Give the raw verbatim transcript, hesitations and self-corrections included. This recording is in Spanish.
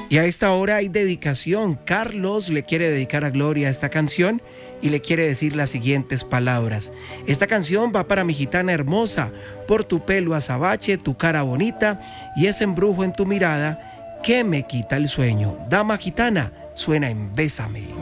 Y a esta hora hay dedicación. Carlos le quiere dedicar a Gloria esta canción y le quiere decir las siguientes palabras. Esta canción va para mi gitana hermosa, por tu pelo azabache, tu cara bonita y ese embrujo en tu mirada que me quita el sueño. Dama gitana, suena en Bésame.